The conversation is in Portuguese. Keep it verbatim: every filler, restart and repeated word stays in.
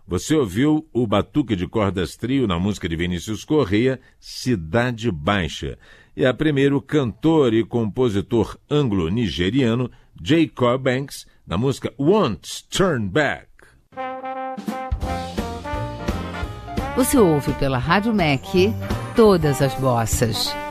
Você ouviu o Batuque de Cordas Trio na música de Vinícius Correia, Cidade Baixa. E a primeiro, o cantor e compositor anglo-nigeriano Jacob Banks, na música Won't Turn Back. Você ouve pela Rádio M E C todas as bossas.